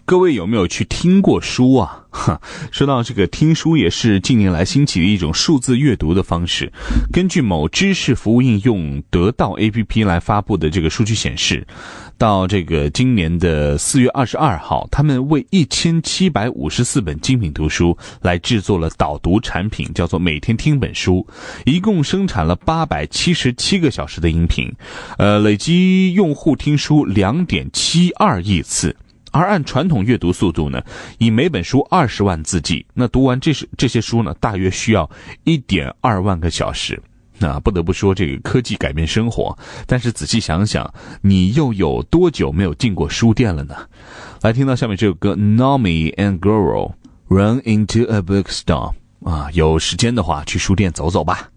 各位有没有去听过书啊？说到这个听书，也是近年来兴起的一种数字阅读的方式。根据某知识服务应用得到 APP 来发布的这个数据显示，到这个今年的4月22号，他们为1754本精品图书来制作了导读产品，叫做每天听本书，一共生产了877个小时的音频，累计用户听书 2.72 亿次。而按传统阅读速度呢，以每本书20万字计，那读完这些书呢，大约需要 1.2 万个小时。那不得不说，这个科技改变生活，但是仔细想想，你又有多久没有进过书店了呢？来听到下面这首歌 Nomi and Guru Run into a Bookstore 有时间的话去书店走走吧。